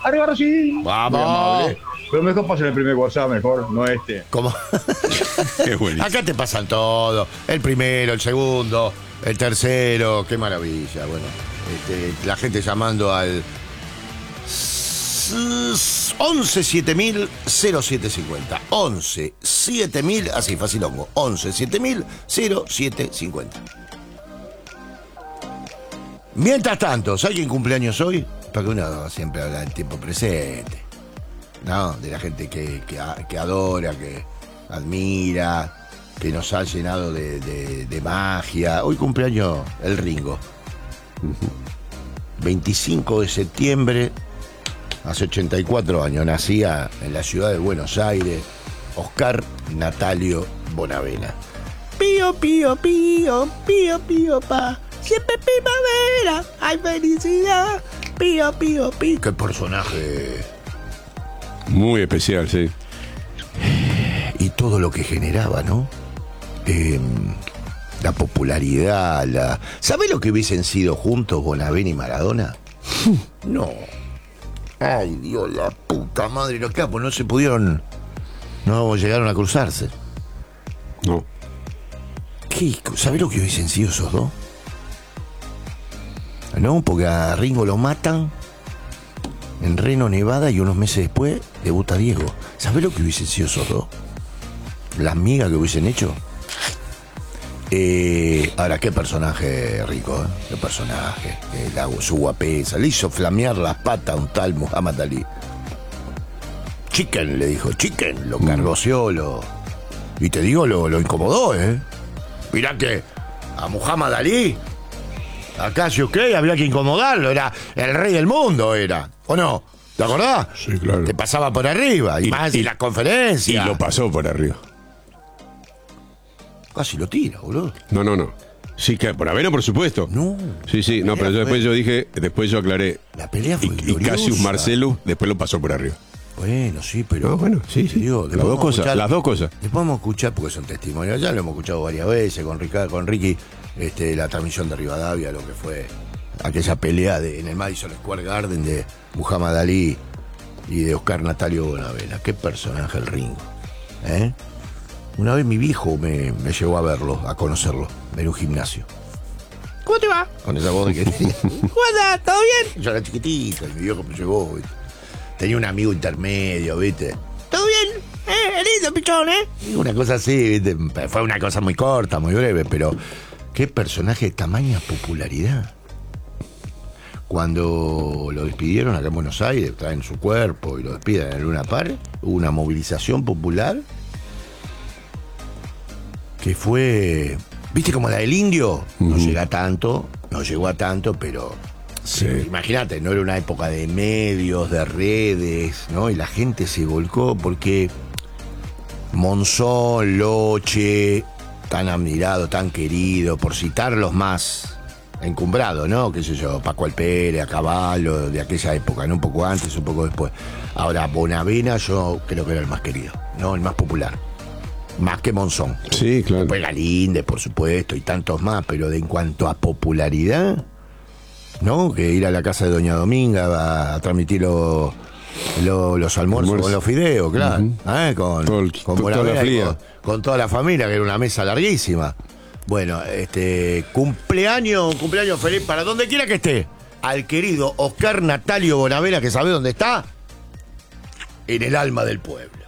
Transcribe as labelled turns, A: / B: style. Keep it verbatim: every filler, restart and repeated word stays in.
A: Arriba Racing.
B: Vamos.
A: Pero mejor pasen el primer WhatsApp, mejor, no este.
B: ¿Cómo?
C: Qué buenísimo.
B: Acá te pasan todo. El primero, el segundo, el tercero. Qué maravilla. Bueno, este, la gente llamando al once siete mil cero siete cincuenta. once siete mil, así, facilongo. once siete mil cero siete cincuenta. Mientras tanto, ¿sabes quién cumpleaños hoy? Porque uno siempre habla del tiempo presente, ¿no? De la gente que, que, que adora, que admira, que nos ha llenado de, de, de magia. Hoy cumpleaños el Ringo. veinticinco de septiembre, hace ochenta y cuatro años, nacía en la ciudad de Buenos Aires Oscar Natalio Bonavena. Pío, pío, pío, pío, pío, pa. Siempre primavera, hay felicidad. Pío, pío, pío. Qué personaje.
C: Muy especial, sí.
B: Y todo lo que generaba, ¿no? Eh, la popularidad, la... ¿Sabés lo que hubiesen sido juntos Bonavena y Maradona? No. Ay, Dios, la puta madre, los capos no se pudieron... No llegaron a cruzarse.
C: No.
B: ¿Qué? ¿Sabés lo que hubiesen sido esos dos? No, porque a Ringo lo matan en Reno, Nevada, y unos meses después debuta Diego. ¿Sabés lo que hubiesen sido esos dos? Las migas que hubiesen hecho. Eh, ahora, qué personaje rico, ¿eh? Qué personaje. Eh, la, su guapesa. Le hizo flamear las patas a un tal Muhammad Ali. Chicken, le dijo. Chicken. Lo cargoseó, lo... Y te digo, lo, lo incomodó, ¿eh? Mirá que a Muhammad Ali... Acá, si usted había que incomodarlo, era el rey del mundo, era. ¿O no? ¿Te acordás?
C: Sí, claro.
B: Te pasaba por arriba, y, y más y, en las conferencias.
C: Y lo pasó por arriba.
B: Casi lo tira, boludo.
C: No, no, no. Sí, que por Avena, por supuesto.
B: No.
C: Sí, sí, no, pero yo después yo dije, después yo aclaré.
B: La pelea fue
C: Y, y Cassius Marcellus después lo pasó por arriba.
B: Bueno, sí, pero...
C: No, bueno, sí, sí.
B: Digo,
C: las dos cosas,
B: escuchar,
C: las dos cosas.
B: Después vamos a escuchar, porque son testimonios, ya lo hemos escuchado varias veces con, Ricardo, con Ricky, este, la transmisión de Rivadavia, lo que fue aquella pelea de, en el Madison Square Garden de Muhammad Ali y de Oscar Natalio Bonavena. Qué personaje el Ringo, ¿eh? Una vez mi viejo me, me llevó a verlo, a conocerlo, en un gimnasio. ¿Cómo te va? Con esa voz de que tenía. ¿Cómo andás? ¿Todo bien? Yo era chiquitito y mi viejo me llevó, ¿viste? Tenía un amigo intermedio, ¿viste? ¿Todo bien? ¿Eh? Lindo, pichón, ¿eh? Y una cosa así, ¿viste? Fue una cosa muy corta, muy breve, pero qué personaje de tamaña popularidad. Cuando lo despidieron acá en Buenos Aires, traen su cuerpo y lo despiden en el Luna Park, hubo una movilización popular que fue, ¿viste? Como la del Indio. No uh-huh. llega a tanto, no llegó a tanto, pero... Sí. Imagínate, no era una época de medios, de redes, ¿no? Y la gente se volcó porque Monzón, Loche, tan admirado, tan querido, por citar los más encumbrados, ¿no? Qué sé yo, Paco Alpérez, a Caballo, de aquella época, ¿no? Un poco antes, un poco después. Ahora, Bonavena yo creo que era el más querido, ¿no? El más popular. Más que Monzón.
C: Sí, claro.
B: Después Galíndez, por supuesto, y tantos más, pero de en cuanto a popularidad... ¿No? Que ir a la casa de Doña Dominga a, a transmitir lo, lo, los almuerzos Almuerzo. Con los fideos, claro. Uh-huh. ¿Eh? Con,
C: el,
B: con, toda la con, con toda la familia, que era una mesa larguísima. Bueno, este cumpleaños, cumpleaños feliz para donde quiera que esté. Al querido Oscar Natalio Bonavena, que sabe dónde está. En el alma del pueblo.